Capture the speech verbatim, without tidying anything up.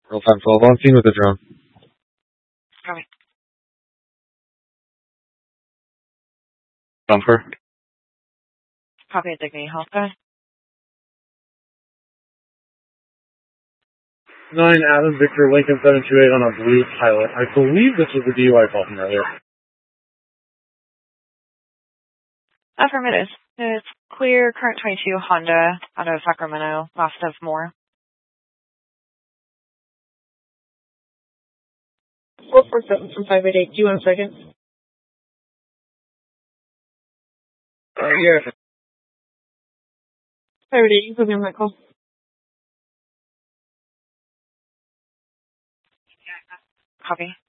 Real-time twelve on scene with the drone. Copy. Bumper. Copy at Dignity Health. Guy. nine Adam Victor Lincoln seven two eight on a blue pilot. I believe this was the D U I call from earlier. Affirmative. It's clear, current twenty-two Honda out of Sacramento, last of more. four four seven from five eight eight. Do you want a second? Uh, yeah. five eight eight, you put me on that call. Copy.